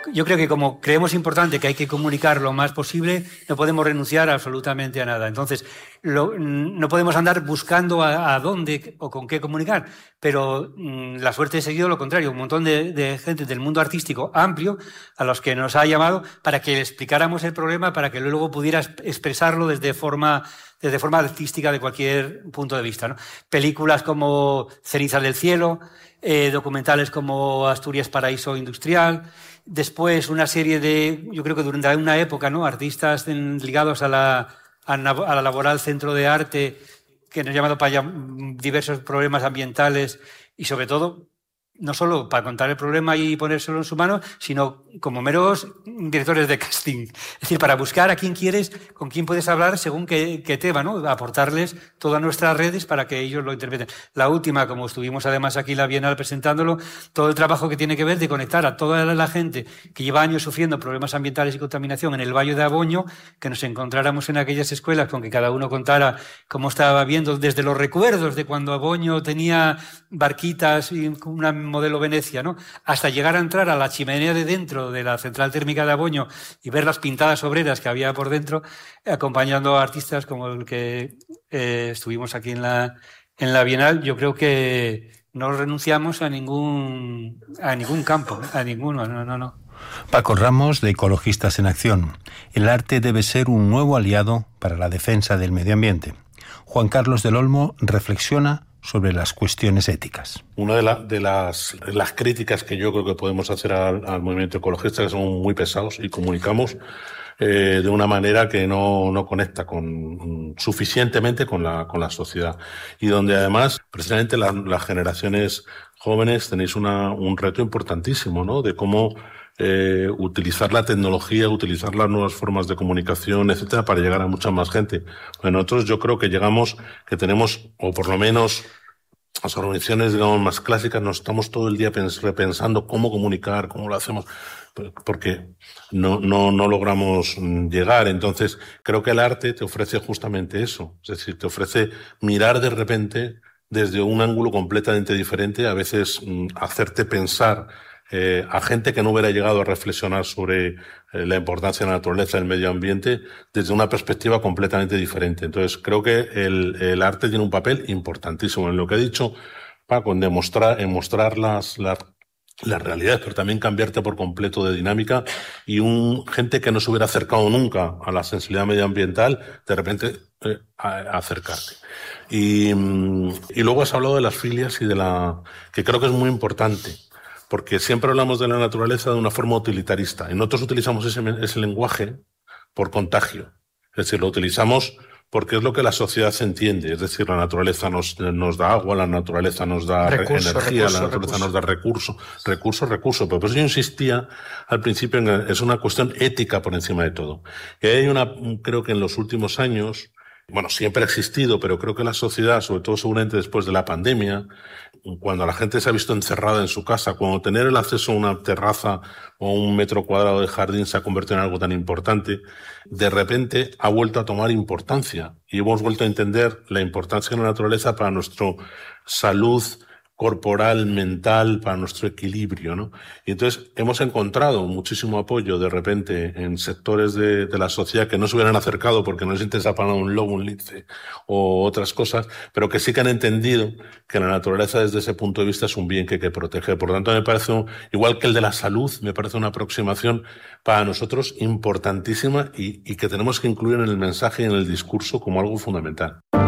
yo creo que como creemos importante que hay que comunicar lo más posible, no podemos renunciar absolutamente a nada. Entonces, no podemos andar buscando a dónde o con qué comunicar, pero la suerte ha seguido lo contrario. Un montón de gente del mundo artístico amplio a los que nos ha llamado para que le explicáramos el problema, para que luego pudiera expresarlo desde forma artística de cualquier punto de vista, ¿no? Películas como Cenizas del cielo, documentales como Asturias Paraíso Industrial, después una serie yo creo que durante una época, ¿no? Artistas ligados a la Laboral Centro de Arte, que nos han llamado para diversos problemas ambientales y sobre todo no solo para contar el problema y ponérselo en su mano, sino como meros directores de casting. Es decir, para buscar a quién quieres, con quién puedes hablar según qué tema, ¿no? Aportarles todas nuestras redes para que ellos lo interpreten. La última, como estuvimos además aquí en la Bienal presentándolo, todo el trabajo que tiene que ver de conectar a toda la gente que lleva años sufriendo problemas ambientales y contaminación en el Valle de Aboño, que nos encontráramos en aquellas escuelas con que cada uno contara cómo estaba viendo desde los recuerdos de cuando Aboño tenía barquitas y una modelo Venecia, ¿no? Hasta llegar a entrar a la chimenea de dentro de la central térmica de Aboño y ver las pintadas obreras que había por dentro, acompañando a artistas como el que estuvimos aquí en la Bienal. Yo creo que no renunciamos a ningún campo, a ninguno, no. Paco Ramos, de Ecologistas en Acción. El arte debe ser un nuevo aliado para la defensa del medio ambiente. Juan Carlos del Olmo reflexiona sobre las cuestiones éticas. Una de las críticas que yo creo que podemos hacer al movimiento ecologista, que somos muy pesados y comunicamos de una manera que no conecta suficientemente con la sociedad, y donde además precisamente las generaciones jóvenes tenéis un reto importantísimo, ¿no? De cómo utilizar la tecnología, utilizar las nuevas formas de comunicación, etcétera, para llegar a mucha más gente. Bueno, nosotros yo creo que tenemos, o por lo menos las organizaciones, digamos, más clásicas, nos estamos todo el día repensando cómo comunicar, cómo lo hacemos, porque no logramos llegar. Entonces, creo que el arte te ofrece justamente eso. Es decir, te ofrece mirar de repente desde un ángulo completamente diferente, a veces hacerte pensar a gente que no hubiera llegado a reflexionar sobre la importancia de la naturaleza y el medio ambiente desde una perspectiva completamente diferente. Entonces, creo que el arte tiene un papel importantísimo en lo que ha dicho Paco, en mostrar las realidades, pero también cambiarte por completo de dinámica, y gente que no se hubiera acercado nunca a la sensibilidad medioambiental, de repente acercarte. Y luego has hablado de las filias que creo que es muy importante, porque siempre hablamos de la naturaleza de una forma utilitarista, y nosotros utilizamos ese lenguaje por contagio. Es decir, lo utilizamos porque es lo que la sociedad entiende. Es decir, la naturaleza nos da agua, la naturaleza nos da energía, la naturaleza nos da recursos. Pero por eso yo insistía al principio en que es una cuestión ética por encima de todo. Y creo que en los últimos años, bueno, siempre ha existido, pero creo que la sociedad, sobre todo seguramente después de la pandemia, cuando la gente se ha visto encerrada en su casa, cuando tener el acceso a una terraza o un metro cuadrado de jardín se ha convertido en algo tan importante, de repente ha vuelto a tomar importancia, y hemos vuelto a entender la importancia de la naturaleza para nuestra salud corporal, mental, para nuestro equilibrio, ¿no? Y entonces hemos encontrado muchísimo apoyo de repente en sectores de la sociedad que no se hubieran acercado porque no les interesa para un lobo, un lince o otras cosas, pero que sí que han entendido que la naturaleza desde ese punto de vista es un bien que hay que proteger. Por lo tanto, me parece, igual que el de la salud, me parece una aproximación para nosotros importantísima y que tenemos que incluir en el mensaje y en el discurso como algo fundamental.